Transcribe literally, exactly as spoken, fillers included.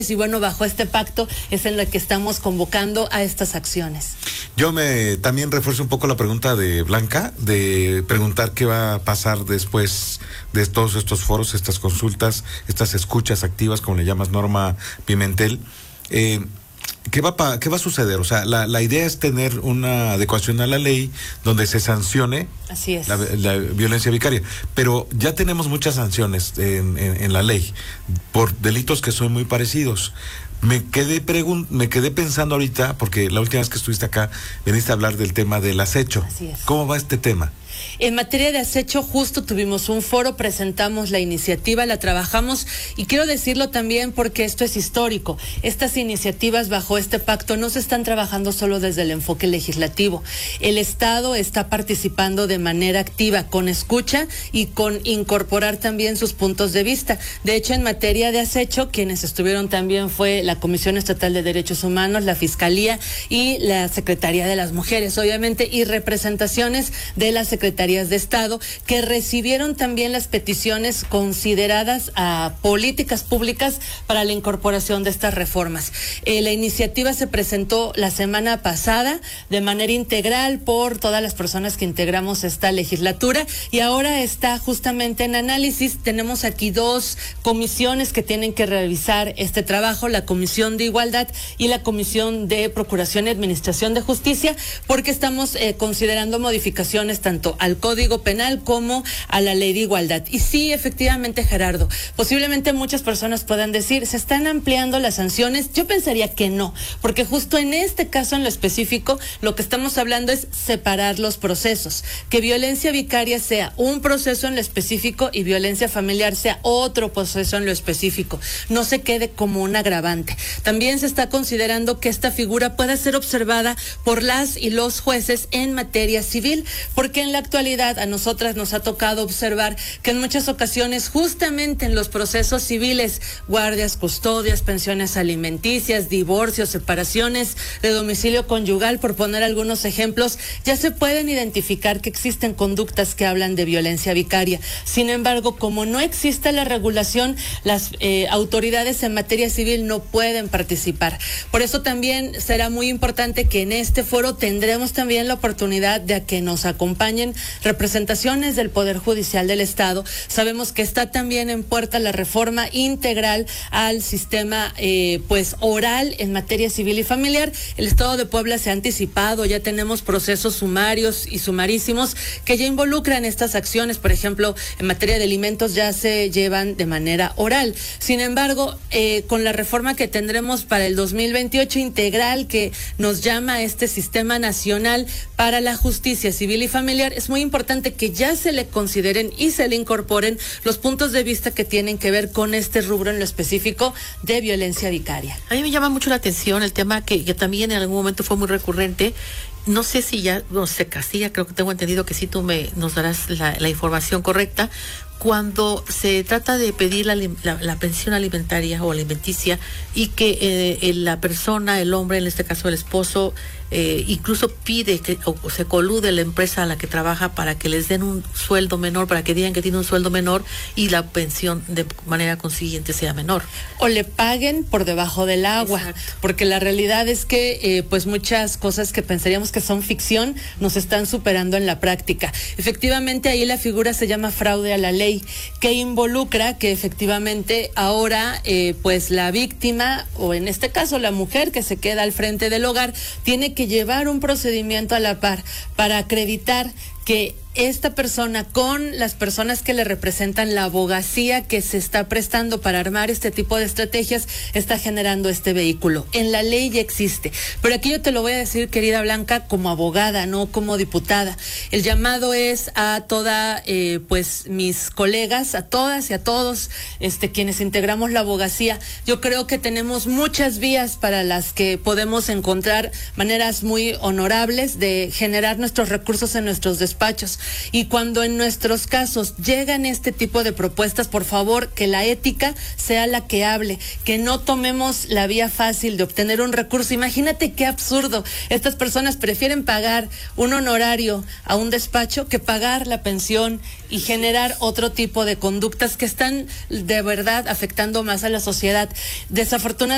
Y bueno, bajo este pacto es en el que estamos convocando a estas acciones. Yo me también refuerzo un poco la pregunta de Blanca, de preguntar qué va a pasar después de todos estos foros, estas consultas, estas escuchas activas, como le llamas, Norma Pimentel. Eh, ¿Qué va, pa, ¿Qué va a suceder? O sea, la, la idea es tener una adecuación a la ley donde se sancione Así es. la, la violencia vicaria, pero ya tenemos muchas sanciones en, en, en la ley por delitos que son muy parecidos. Me quedé pregun me quedé pensando ahorita, porque la última vez que estuviste acá, viniste a hablar del tema del acecho. Así es. ¿Cómo va este tema? En materia de acecho, justo tuvimos un foro, presentamos la iniciativa, la trabajamos y quiero decirlo también porque esto es histórico. Estas iniciativas bajo este pacto no se están trabajando solo desde el enfoque legislativo. El Estado está participando de manera activa, con escucha y con incorporar también sus puntos de vista. De hecho, en materia de acecho, quienes estuvieron también fue la Comisión Estatal de Derechos Humanos, la Fiscalía y la Secretaría de las Mujeres, obviamente, y representaciones de la Secretaría de Estado, que recibieron también las peticiones consideradas a políticas públicas para la incorporación de estas reformas. Eh, la iniciativa se presentó la semana pasada de manera integral por todas las personas que integramos esta legislatura y ahora está justamente en análisis. Tenemos aquí dos comisiones que tienen que revisar este trabajo, la Comisión de Igualdad y la Comisión de Procuración y Administración de Justicia, porque estamos eh, considerando modificaciones tanto al Código Penal como a la Ley de Igualdad. Y sí, efectivamente, Gerardo, posiblemente muchas personas puedan decir, ¿se están ampliando las sanciones? Yo pensaría que no, porque justo en este caso en lo específico, lo que estamos hablando es separar los procesos, que violencia vicaria sea un proceso en lo específico y violencia familiar sea otro proceso en lo específico, no se quede como un agravante. También se está considerando que esta figura pueda ser observada por las y los jueces en materia civil, porque en la actualidad a nosotras nos ha tocado observar que en muchas ocasiones justamente en los procesos civiles, guardias, custodias, pensiones alimenticias, divorcios, separaciones de domicilio conyugal, por poner algunos ejemplos, ya se pueden identificar que existen conductas que hablan de violencia vicaria. Sin embargo, como no existe la regulación, las eh, autoridades en materia civil no pueden participar. Por eso también será muy importante que en este foro tendremos también la oportunidad de que nos acompañen representaciones del Poder Judicial del Estado. Sabemos que está también en puerta la reforma integral al sistema eh, pues oral en materia civil y familiar. El Estado de Puebla se ha anticipado, ya tenemos procesos sumarios y sumarísimos que ya involucran estas acciones. Por ejemplo, en materia de alimentos ya se llevan de manera oral. Sin embargo, eh, con la reforma que tendremos para el dos mil veintiocho integral, que nos llama a este Sistema Nacional para la Justicia Civil y Familiar, es muy importante que ya se le consideren y se le incorporen los puntos de vista que tienen que ver con este rubro en lo específico de violencia vicaria. A mí me llama mucho la atención el tema que, que también en algún momento fue muy recurrente. No sé si ya no se castiga, creo que tengo entendido que sí tú me nos darás la, la información correcta. Cuando se trata de pedir la, la, la pensión alimentaria o alimenticia y que eh, la persona, el hombre, en este caso el esposo, eh, incluso pide que o se colude la empresa a la que trabaja para que les den un sueldo menor, para que digan que tiene un sueldo menor y la pensión de manera consiguiente sea menor. O le paguen por debajo del agua. Exacto. Porque la realidad es que eh, pues muchas cosas que pensaríamos que son ficción nos están superando en la práctica. Efectivamente, ahí la figura se llama fraude a la ley, que involucra que efectivamente ahora eh, pues la víctima, o en este caso la mujer que se queda al frente del hogar, tiene que llevar un procedimiento a la par para acreditar que esta persona con las personas que le representan, la abogacía que se está prestando para armar este tipo de estrategias, está generando este vehículo. En la ley ya existe, pero aquí yo te lo voy a decir, querida Blanca, como abogada, no como diputada. El llamado es a toda, eh, pues mis colegas, a todas y a todos este, quienes integramos la abogacía. Yo creo que tenemos muchas vías para las que podemos encontrar maneras muy honorables de generar nuestros recursos en nuestros despachos. Y cuando en nuestros casos llegan este tipo de propuestas, por favor, que la ética sea la que hable, que no tomemos la vía fácil de obtener un recurso. Imagínate qué absurdo. Estas personas prefieren pagar un honorario a un despacho que pagar la pensión y generar otro tipo de conductas que están de verdad afectando más a la sociedad. Desafortunadamente,